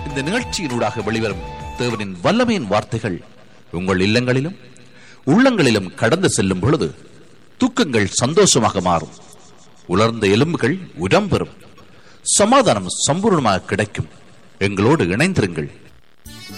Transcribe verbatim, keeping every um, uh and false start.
இந்த நிகழ்ச்சியினூடாக வெளிவரும் தேவனின் வல்லமையின் வார்த்தைகள் உங்கள் இல்லங்களிலும் உள்ளங்களிலும் கடந்து செல்லும் பொழுது தூக்கங்கள் சந்தோஷமாக மாறும், உலர்ந்த எலும்புகள் உடம்பெறும், சமாதானம் சம்பூர்ணமாக கிடைக்கும். எங்களோடு இணைந்திருங்கள்.